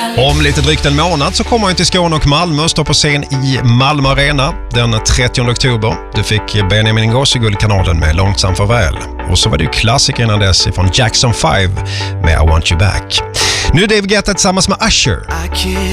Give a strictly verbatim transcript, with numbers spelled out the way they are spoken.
Om lite drygt en månad så kommer han till Skåne och Malmö och står på scen i Malmö Arena den trettionde oktober. Du fick Benjamin Ingrosso i Guldkanalen med Långsam farväl. Och så var det ju klassiker innan dess från Jackson five med I Want You Back. Nu är David Guetta tillsammans med Usher.